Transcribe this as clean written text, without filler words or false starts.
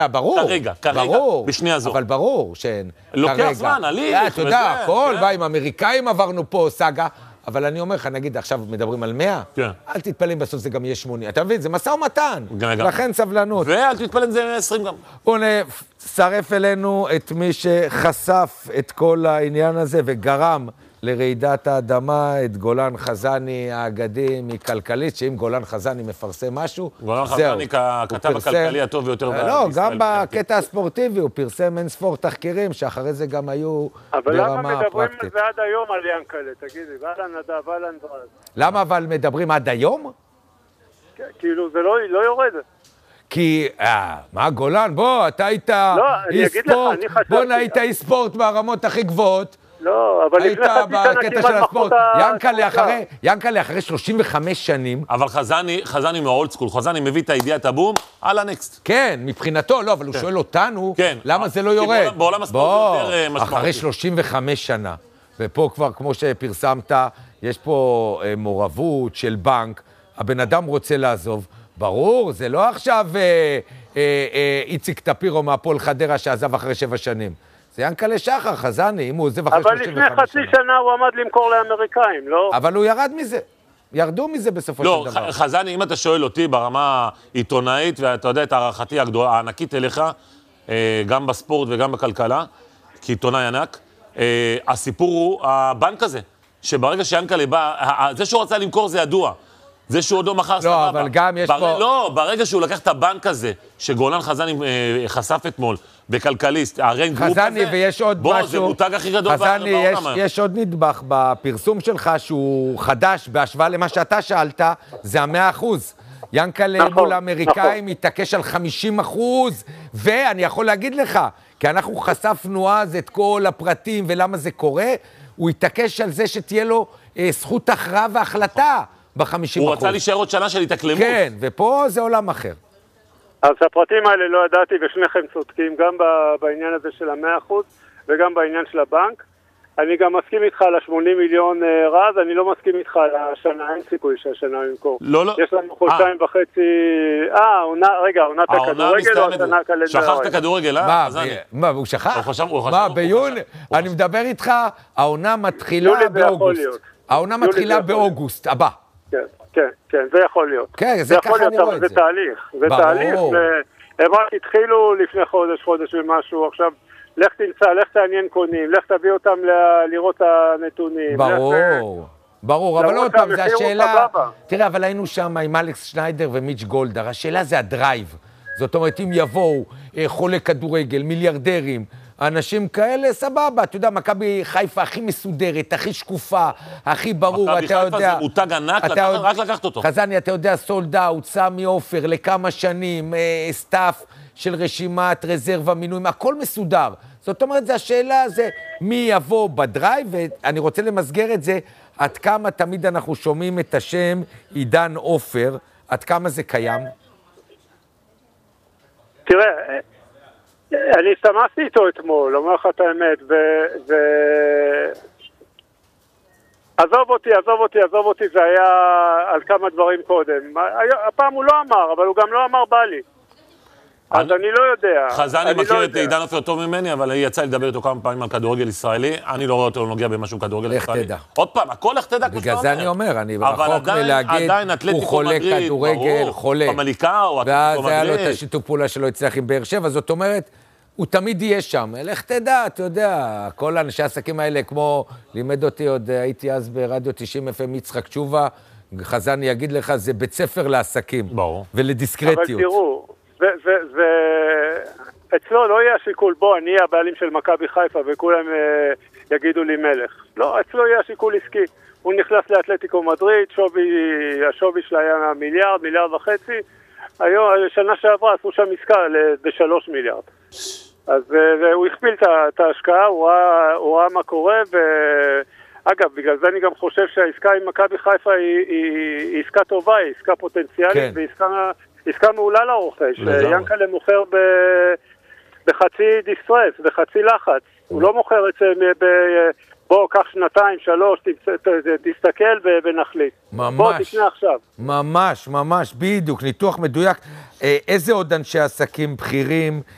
ברור, כרגע, ברור, בשנייה זו. אבל ברור שאין. לוקח זמן, הליך. אתה יודע, הכל, עם האמריקאים עברנו פה סאגה, אבל אני אומר לך, נגיד, עכשיו מדברים על 100, אל תתפלאים, בסוף זה גם יהיה 80. אתה מבין, זה משא ומתן, לכן סבלנות. ואל תתפלאים, זה 20 גם. בואו נצרף אלינו את מי שחשף את כל העניין הזה וגרם לרעידת האדמה, את גולן חזני האגדי מכלכליסט, שאם גולן חזני מפרסם משהו, גולן חזני ככתב הכלכלי הטוב ביותר לא, גם בקטע הספורטיבי הוא פרסם אין ספור תחקירים, שאחרי זה גם היו ברמה הפרקטית. אבל למה מדברים על זה עד היום על ינקלה? תגידי, ואלן נדב, ואלן ברז. למה אבל מדברים עד היום? כאילו זה לא יורד. כי, מה גולן? בוא, אתה היית אי ספורט, בוא היית אי ספורט ברמות הכי גבוהות, לא, אבל לפני חצי שנה כמעט מחרות ינקלה אחרי 35 שנים. אבל חזני מהאולד סקול, חזני מביא את הידיעת הבום, על הנקסט. כן, מבחינתו, לא, אבל הוא שואל אותנו, למה זה לא יורד? בעולם הספורט יותר משמעותי. אחרי 35 שנה, ופה כבר, כמו שפרסמת, יש פה מעורבות של בנק, הבן אדם רוצה לעזוב, ברור, זה לא עכשיו איציק טפירו מהפועל חדרה שעזב אחרי 7 שנים. זה ינקלה שחר, חזני, אם הוא עוזב אחרי 35 שנה. אבל לפני חצי שנה הוא עמד למכור לאמריקאים, לא? אבל הוא ירד מזה. ירדו מזה בסופו של דבר. לא, חזני, אם אתה שואל אותי ברמה עיתונאית, ואתה יודע את הערכתי הענקית אליך, גם בספורט וגם בכלכלה, כעיתונאי ענק, הסיפור הוא הבנק הזה, שברגע שיינקלה בא, זה שהוא רצה למכור זה ידוע. זה שהוא עוד לא מחר סבבה. לא, אבל גם יש פה... לא, ברגע שהוא לקח את הבנק הזה, שגולן חזני חשף אתמול, בכלכליסט, הריין גרופ הזה, חזני, ויש עוד משהו... בוא, זה מותג הכי גדול בעולם. חזני, יש עוד נדבך בפרסום שלך, שהוא חדש, בהשוואה למה שאתה שאלת, זה 100%. ינקלה מול האמריקאים מתעקש על 50%, ואני יכול להגיד לך, כי אנחנו חשפנו אז את כל הפרטים ולמה זה קורה, הוא התעקש על זה שתהיה לו זכות הכרעה והחלטה. ב-50%. הוא רצה להישאר עוד שנה של התאקלמות. כן, ופה זה עולם אחר. אז הפרטים האלה לא ידעתי, ושניכם צודקים, גם בעניין הזה של 100% וגם בעניין של הבנק. אני גם מסכים איתך על 80 מיליון רז, אני לא מסכים איתך על השנה, אין סיכוי שהשנה ימכור. לא. יש לנו חודשיים וחצי... עונת הכדורגל או השנה הקלנדרית? שכחת הכדורגל, מה, הוא שכח? מה, ביוני? אני מדבר איתך, העונה מתחילה באוגוסט. העונה מתחילה באוגוסט, הבא. כן, זה יכול להיות. כן, זה ככה אני רואה את זה. זה תהליך. זה תהליך, הם רק התחילו לפני חודש ומשהו, עכשיו, לך תעניין קונים, לך תביא אותם לראות את הנתונים. ברור, אבל עוד פעם, זה השאלה, תראה, אבל היינו שם עם אלכס שניידר ומיץ' גולדר, השאלה זה הדרייב, זאת אומרת, אם יבואו חולי כדורגל, מיליארדרים, אנשים כאלה, סבבה, אתה יודע, מכבי חיפה הכי מסודרת, הכי שקופה, הכי ברור, אתה יודע... מכבי חיפה זה מותג ענק, רק לקחת אותו. חזני, אתה יודע, סולד אאוט, סמי עופר, לכמה שנים, סטאפ של רשימת רזרבה מינויים, הכל מסודר. זאת אומרת, זה השאלה, זה מי יבוא בדרייב, ואני רוצה למסגר את זה, עד כמה תמיד אנחנו שומעים את השם עידן עופר, עד כמה זה קיים? תראה, אני הסתמסתי איתו אתמול, אומר לך את האמת, עזוב אותי, זה היה על כמה דברים קודם. הפעם הוא לא אמר, אבל הוא גם לא אמר בא לי. אז אני לא יודע. חזני מכיר את עידן עופר טוב ממני, אבל יצא לדבר איתו כמה פעמים על כדורגל ישראלי. אני לא רואה אותו נוגע במשהו כדורגל ישראלי. תדע. עוד פעם, הכל איך תדע. בגלל זה אני אומר, אני רחוק מלהגיד, הוא חולה כדורגל, חולה. ואז היה לו את השיתוף פעולה שלו הצליח עם באר שבע, זאת אומרת, הוא תמיד יהיה שם. לך תדע, אתה יודע, כל אנשי העסקים האלה, כמו לימד אותי עוד, הייתי אז ברדיו 90 FM יצחק תשובה, חזני יגיד לך, זה בית ספר לעסקים. ברור. ולדיסקרטיות. אבל תראו, אצלו לא יהיה השיקול, בוא, אני אהיה הבעלים של מכבי חיפה וכולם יגידו לי מלך. לא, אצלו יהיה השיקול עסקי. הוא נכנס לאתלטיקו מדריד, השווי שלה היה מיליארד וחצי. היום, שנה שעברה עשו שם עסקה ב3 מיליארד. אז הוא הכפיל את ההשקעה, הוא ראה מה קורה, ואגב, בגלל זה אני גם חושב שהעסקה עם מכבי חיפה היא עסקה טובה, היא עסקה פוטנציאלית, ועסקה מעולה לרוכש. ינקלה מוכר בחצי דיסטרס, בחצי לחץ. הוא לא מוכר את זה בוא, קח 2-3, תסתכל ונחליט. בוא, תקנה עכשיו. ממש, בדיוק, ניתוח מדויק. איזה עוד אנשי עסקים בכירים